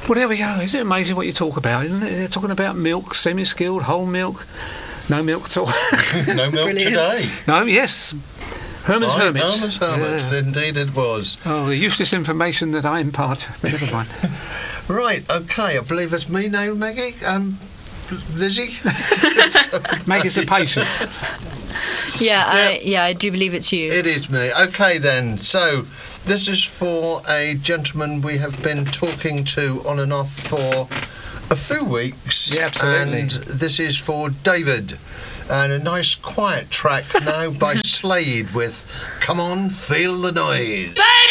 Well, there we go. Isn't it amazing what you talk about, isn't it? They're talking about milk, semi-skilled, whole milk, no milk at all. No milk today. No, yes. Herman's Hermits. Herman's Hermits, indeed it was. Oh, the useless information that I impart. But never mind. Right, OK, I believe it's me now, Maggie. Lizzie? Maggie's the patient. I do believe it's you. It is me. OK, then. So, this is for a gentleman we have been talking to on and off for a few weeks. Yeah, absolutely. And this is for David. And a nice quiet track now by Slade with Come On, Feel the Noise.